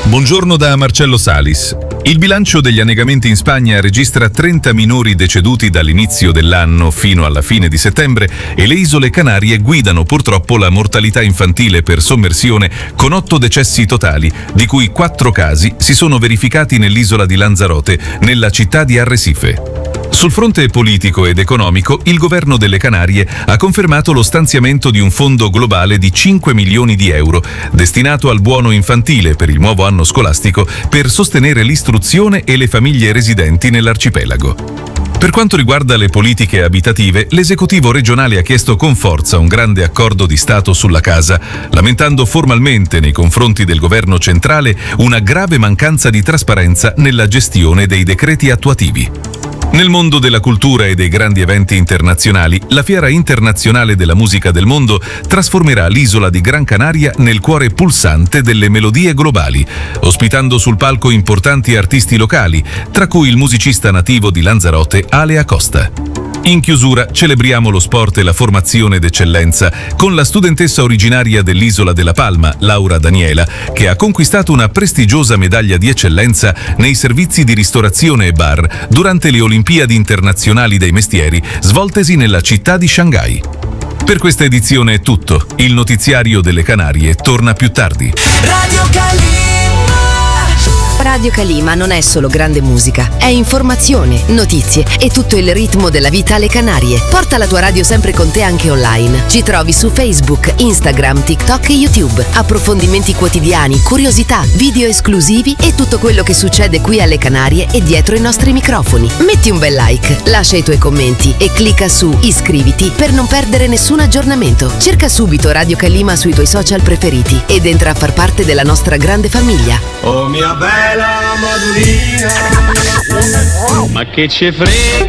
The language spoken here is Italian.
Buongiorno da Marcello Salis. Il bilancio degli annegamenti in Spagna registra 30 minori deceduti dall'inizio dell'anno fino alla fine di settembre e le isole Canarie guidano purtroppo la mortalità infantile per sommersione con 8 decessi totali, di cui 4 casi si sono verificati nell'isola di Lanzarote, nella città di Arrecife. Sul fronte politico ed economico, il governo delle Canarie ha confermato lo stanziamento di un fondo globale di 5 milioni di euro, destinato al buono infantile per il nuovo anno scolastico per sostenere l'istruzione e le famiglie residenti nell'arcipelago. Per quanto riguarda le politiche abitative, l'esecutivo regionale ha chiesto con forza un grande accordo di Stato sulla casa, lamentando formalmente nei confronti del governo centrale una grave mancanza di trasparenza nella gestione dei decreti attuativi. Nel mondo della cultura e dei grandi eventi internazionali, la Fiera Internazionale della Musica del Mondo trasformerà l'isola di Gran Canaria nel cuore pulsante delle melodie globali, ospitando sul palco importanti artisti locali, tra cui il musicista nativo di Lanzarote Ale Acosta. In chiusura celebriamo lo sport e la formazione d'eccellenza con la studentessa originaria dell'isola della Palma, Laura Daniela, che ha conquistato una prestigiosa medaglia di eccellenza nei servizi di ristorazione e bar durante le Olimpiadi internazionali dei mestieri svoltesi nella città di Shanghai. Per questa edizione è tutto. Il notiziario delle Canarie torna più tardi. Radio Calima non è solo grande musica, è informazione, notizie e tutto il ritmo della vita alle Canarie. Porta la tua radio sempre con te anche online. Ci trovi su Facebook, Instagram, TikTok e YouTube. Approfondimenti quotidiani, curiosità, video esclusivi e tutto quello che succede qui alle Canarie e dietro i nostri microfoni. Metti un bel like, lascia i tuoi commenti e clicca su iscriviti per non perdere nessun aggiornamento. Cerca subito Radio Calima sui tuoi social preferiti ed entra a far parte della nostra grande famiglia. Oh mia bella Madurina, ma che ci frega